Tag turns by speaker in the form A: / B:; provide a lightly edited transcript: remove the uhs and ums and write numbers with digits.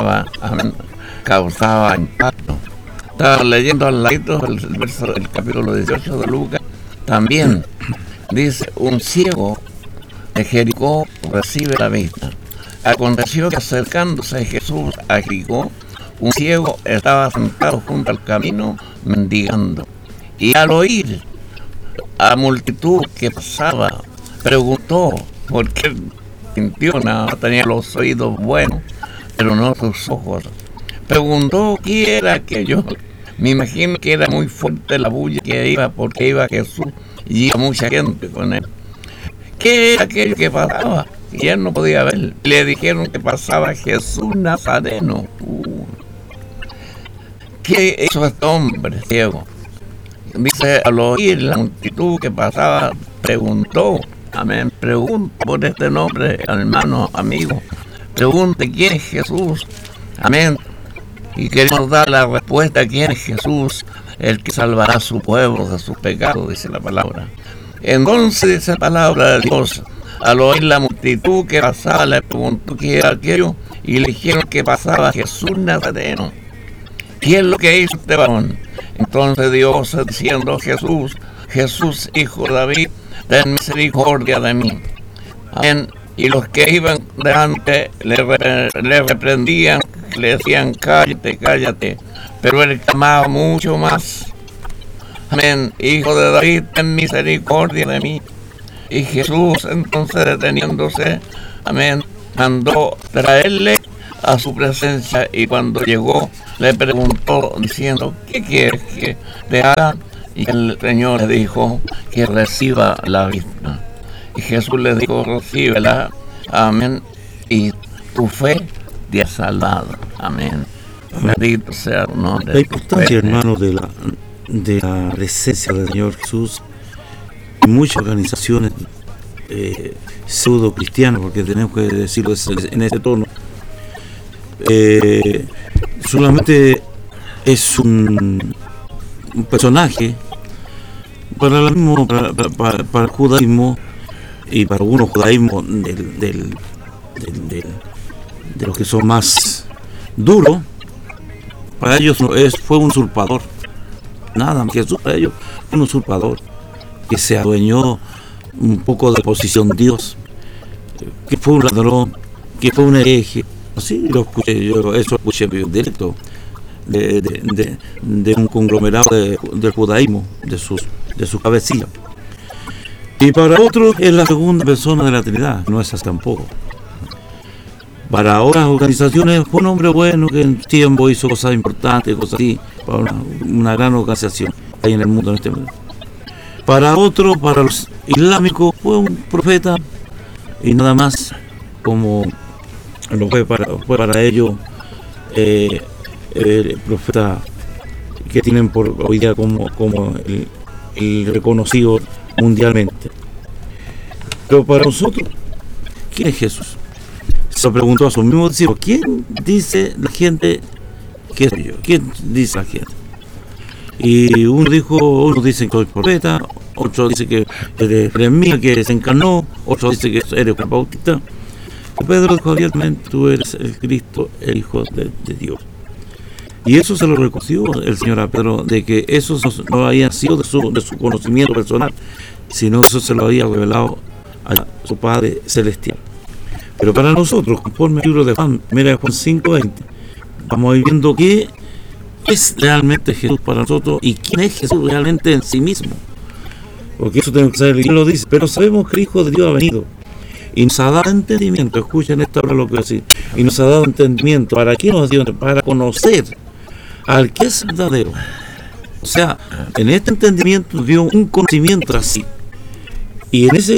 A: causaba impacto. Estaba leyendo al ladito el capítulo 18 de Lucas. También dice: un ciego de Jericó recibe la vista. Aconteció que acercándose Jesús a Jericó, un ciego estaba sentado junto al camino mendigando. Y al oír a multitud que pasaba, preguntó por qué sintió nada, tenía los oídos buenos, pero no sus ojos. Preguntó quién era aquello. Me imagino que era muy fuerte la bulla que iba, porque iba Jesús y iba mucha gente con él. ¿Qué era aquello que pasaba? Y él no podía ver. Le dijeron que pasaba Jesús Nazareno. ¿Qué hizo este hombre ciego? Dice: al oír la multitud que pasaba, preguntó. Amén. Pregunta por este nombre, hermano, amigo. Pregunte quién es Jesús. Amén. Y queremos dar la respuesta: quién es Jesús, el que salvará a su pueblo de sus pecados, dice la palabra. Entonces dice la palabra de Dios: al oír la multitud que pasaba, le preguntó qué era aquello, y le dijeron que pasaba Jesús Nazareno. ¿Qué es lo que hizo este varón? Entonces Dios, diciendo: Jesús, hijo de David, ten misericordia de mí. Amén. Y los que iban delante le reprendían, le decían: cállate, cállate. Pero él clamaba mucho más: amén, hijo de David, ten misericordia de mí. Y Jesús, entonces, deteniéndose, amén, mandó traerle a su presencia, y cuando llegó le preguntó diciendo: ¿qué quieres que te haga? Y el Señor le dijo que reciba la vista. Y Jesús le dijo: recíbela, amén, y tu fe te ha salvado, amén. Bendito sea tu nombre.
B: La importancia, hermano, de la presencia del Señor Jesús. Muchas organizaciones pseudo cristianas, porque tenemos que decirlo en ese tono, solamente es un personaje para el judaísmo, y para algunos judaísmos de los que son más duros. Para ellos fue un usurpador, nada más. Jesús para ellos fue un usurpador que se adueñó un poco de la posición de Dios, que fue un ladrón, que fue un hereje. Así lo escuché yo, eso escuché en directo de un conglomerado del judaísmo, de sus cabecillas. Y para otros es la segunda persona de la Trinidad, no es así tampoco. Para otras organizaciones fue un hombre bueno que en tiempo hizo cosas importantes, cosas así, para una gran organización hay en el mundo en este momento. Para otros, para los islámicos, fue un profeta y nada más, como lo fue para ellos el profeta que tienen por hoy día como el reconocido mundialmente. Pero para nosotros, ¿quién es Jesús? Se lo preguntó a sus mismos discípulos: ¿quién dice la gente que soy yo? ¿Quién dice la gente? Y uno dice que soy profeta, otro dice que eres Jeremías, que se encarnó, otro dice que eres Juan Bautista. Y Pedro dijo abiertamente: tú eres el Cristo, el Hijo de Dios. Y eso se lo reconoció el Señor a Pedro, de que eso no había sido de su conocimiento personal, sino que eso se lo había revelado a su Padre Celestial. Pero para nosotros, conforme al libro de Juan, mira Juan 5:20, vamos a ir viendo qué es realmente Jesús para nosotros y quién es Jesús realmente en sí mismo. Porque eso tenemos que saber, quién lo dice. Pero sabemos que el Hijo de Dios ha venido y nos ha dado entendimiento. Escuchen esta hora lo que voy a decir. Y nos ha dado entendimiento. ¿Para qué nos ha dado? Para conocer al que es verdadero. O sea, en este entendimiento dio un conocimiento así. Y en ese